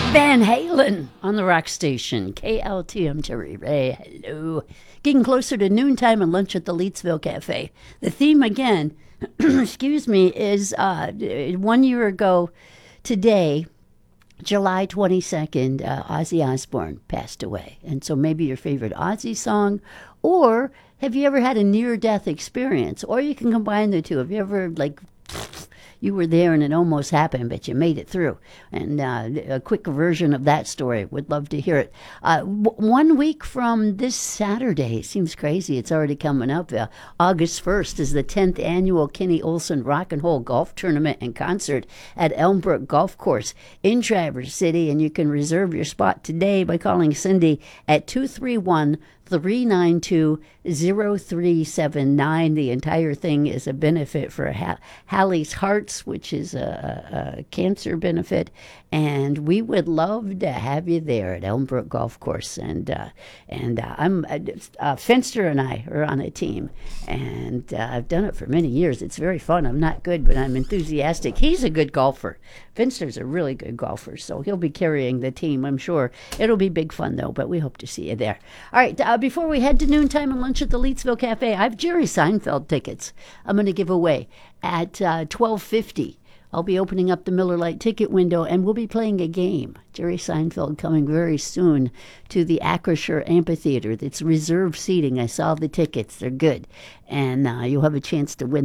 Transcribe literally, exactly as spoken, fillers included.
Van Halen on the rock station. K L T M Terry Ray. Hello. Getting closer to noontime and lunch at the Leetsville Cafe. The theme again, excuse me, is uh, one year ago today, July twenty-second, uh, Ozzy Osbourne passed away. And so maybe your favorite Ozzy song, or have you ever had a near-death experience? Or you can combine the two. Have you ever, like, you were there and it almost happened, but you made it through? And uh, a quick version of that story. Would love to hear it. Uh, w- one week from this Saturday, seems crazy, it's already coming up. Uh, August first is the tenth annual Kenny Olson Rock and Roll Golf Tournament and Concert at Elmbrook Golf Course in Traverse City. And you can reserve your spot today by calling Cindy at two three one, three nine two, zero three seven nine. The entire thing is a benefit for ha- Hallie's Hearts, which is a, a cancer benefit, and we would love to have you there at Elmbrook Golf Course. And uh, and uh, I'm uh, uh, Finster and I are on a team, and uh, I've done it for many years. It's very fun. I'm not good, but I'm enthusiastic. He's a good golfer. Finster's a really good golfer, so he'll be carrying the team, I'm sure. It'll be big fun, though, but we hope to see you there. All right, uh, before we head to noontime and lunch at the Leetsville Cafe, I have Jerry Seinfeld tickets I'm going to give away at uh, twelve fifty. I'll be opening up the Miller Lite ticket window, and we'll be playing a game. Jerry Seinfeld coming very soon to the Acrisure Amphitheater. It's reserved seating. I saw the tickets. They're good. And uh, you'll have a chance to win